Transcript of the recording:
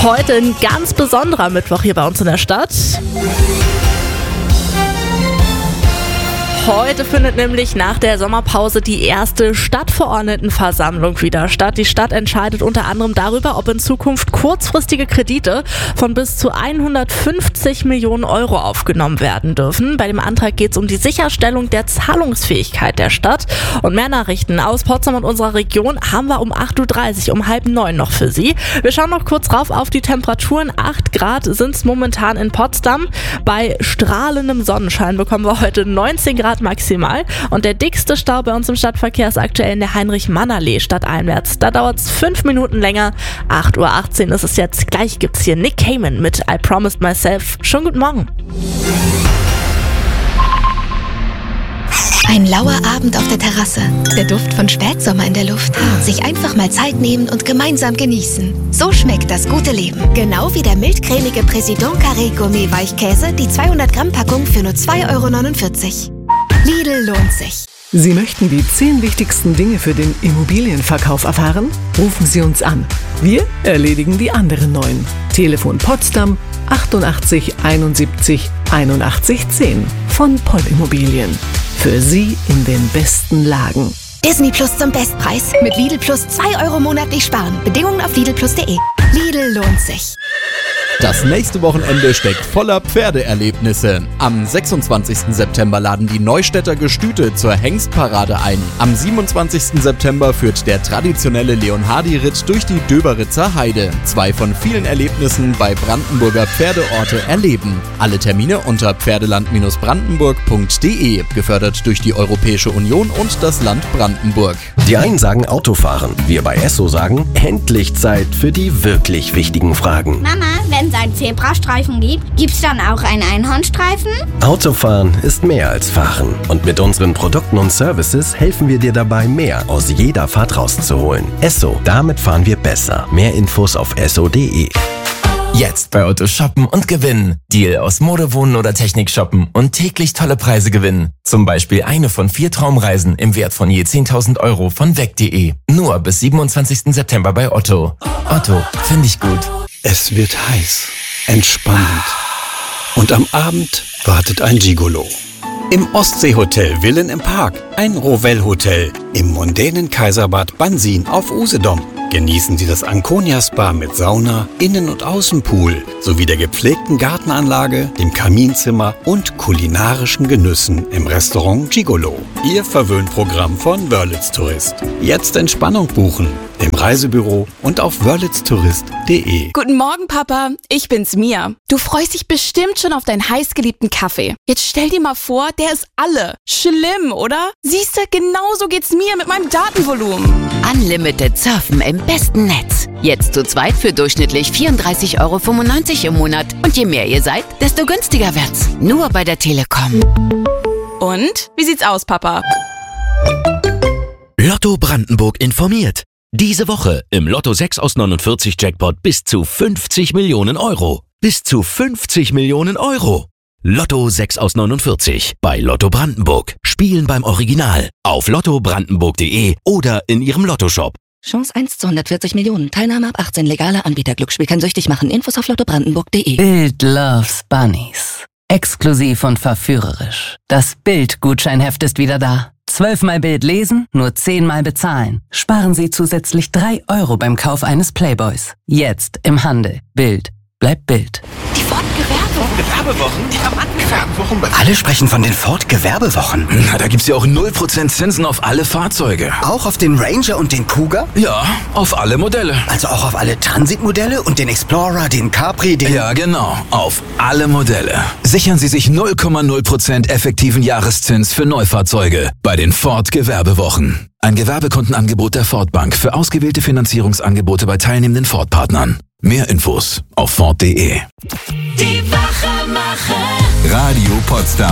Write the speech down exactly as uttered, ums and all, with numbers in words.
Heute ein ganz besonderer Mittwoch hier bei uns in der Stadt. Heute findet nämlich nach der Sommerpause die erste Stadtverordnetenversammlung wieder statt. Die Stadt entscheidet unter anderem darüber, ob in Zukunft kurzfristige Kredite von bis zu hundertfünfzig Millionen Euro aufgenommen werden dürfen. Bei dem Antrag geht es um die Sicherstellung der Zahlungsfähigkeit der Stadt. Und mehr Nachrichten aus Potsdam und unserer Region haben wir um acht Uhr dreißig, um halb neun noch für Sie. Wir schauen noch kurz rauf auf die Temperaturen. acht Grad sind es momentan in Potsdam. Bei strahlendem Sonnenschein bekommen wir heute neunzehn Grad maximal. Und der dickste Stau bei uns im Stadtverkehr ist aktuell in der Heinrich-Mann-Allee stadteinwärts. Da dauert es fünf Minuten länger. acht Uhr achtzehn ist es jetzt. Gleich gibt's hier Nick Cayman mit I Promised Myself. Schönen guten Morgen. Ein lauer Abend auf der Terrasse, der Duft von Spätsommer in der Luft. Sich einfach mal Zeit nehmen und gemeinsam genießen. So schmeckt das gute Leben. Genau wie der mildcremige Président Carré Gourmet Weichkäse, die zweihundert Gramm Packung für nur zwei Euro neunundvierzig. Lidl lohnt sich. Sie möchten die zehn wichtigsten Dinge für den Immobilienverkauf erfahren? Rufen Sie uns an. Wir erledigen die anderen neun. Telefon Potsdam achtundachtzig einundsiebzig einundachtzig zehn von Poll Immobilien. Für Sie in den besten Lagen. Disney Plus zum Bestpreis. Mit Lidl Plus zwei Euro monatlich sparen. Bedingungen auf lidl plus punkt de. Lidl lohnt sich. Das nächste Wochenende steckt voller Pferdeerlebnisse. Am sechsundzwanzigsten September laden die Neustädter Gestüte zur Hengstparade ein. Am siebenundzwanzigsten September führt der traditionelle Leonhardi-Ritt durch die Döberitzer Heide. Zwei von vielen Erlebnissen bei Brandenburger Pferdeorte erleben. Alle Termine unter pferdeland brandenburg punkt de. Gefördert durch die Europäische Union und das Land Brandenburg. Die einen sagen Autofahren. Wir bei Esso sagen, endlich Zeit für die wirklich wichtigen Fragen. Mama, wenn es einen Zebrastreifen gibt, gibt's dann auch einen Einhornstreifen? Autofahren ist mehr als Fahren. Und mit unseren Produkten und Services helfen wir dir dabei, mehr aus jeder Fahrt rauszuholen. Esso, damit fahren wir besser. Mehr Infos auf esso punkt de. Jetzt bei Otto shoppen und gewinnen. Deal aus Mode, Wohnen oder Technik shoppen und täglich tolle Preise gewinnen. Zum Beispiel eine von vier Traumreisen im Wert von je zehntausend Euro von weg punkt de. Nur bis siebenundzwanzigsten September bei Otto. Otto, finde ich gut. Es wird heiß, entspannend und am Abend wartet ein Gigolo. Im Ostseehotel Villen im Park, ein Rovell-Hotel im mondänen Kaiserbad Bansin auf Usedom. Genießen Sie das Anconia-Spa mit Sauna, Innen- und Außenpool sowie der gepflegten Gartenanlage, dem Kaminzimmer und kulinarischen Genüssen im Restaurant Gigolo. Ihr Verwöhnprogramm von Wörlitz Tourist. Jetzt Entspannung buchen im Reisebüro und auf wörlitz tourist punkt de. Guten Morgen, Papa. Ich bin's, Mia. Du freust dich bestimmt schon auf deinen heißgeliebten Kaffee. Jetzt stell dir mal vor, der ist alle. Schlimm, oder? Siehste, genauso geht's mir mit meinem Datenvolumen. Unlimited Surfen im besten Netz. Jetzt zu zweit für durchschnittlich vierunddreißig Euro fünfundneunzig im Monat. Und je mehr ihr seid, desto günstiger wird's. Nur bei der Telekom. Und? Wie sieht's aus, Papa? Lotto Brandenburg informiert. Diese Woche im Lotto sechs aus neunundvierzig Jackpot bis zu fünfzig Millionen Euro. Bis zu fünfzig Millionen Euro. Lotto sechs aus neunundvierzig bei Lotto Brandenburg. Spielen beim Original. Auf lotto brandenburg punkt de oder in Ihrem Lottoshop. Chance eins zu hundertvierzig Millionen. Teilnahme ab achtzehn. Legaler Anbieter. Glücksspiel kann süchtig machen. Infos auf lotto brandenburg punkt de. Bild loves Bunnies. Exklusiv und verführerisch. Das Bild-Gutscheinheft ist wieder da. Zwölfmal Bild lesen, nur zehnmal bezahlen. Sparen Sie zusätzlich drei Euro beim Kauf eines Playboys. Jetzt im Handel. Bild bleibt Bild. Die Ford-Gewerbewochen? Die haben angefangen. Alle sprechen von den Ford-Gewerbewochen. Na, da gibt's ja auch null Prozent Zinsen auf alle Fahrzeuge. Auch auf den Ranger und den Cougar? Ja, auf alle Modelle. Also auch auf alle Transit-Modelle und den Explorer, den Capri, den... Ja, genau. Auf alle Modelle. Sichern Sie sich null Komma null Prozent effektiven Jahreszins für Neufahrzeuge bei den Ford-Gewerbewochen. Ein Gewerbekundenangebot der Ford Bank für ausgewählte Finanzierungsangebote bei teilnehmenden Ford-Partnern. Mehr Infos auf ford punkt de. Die Wachemacher. Radio Potsdam.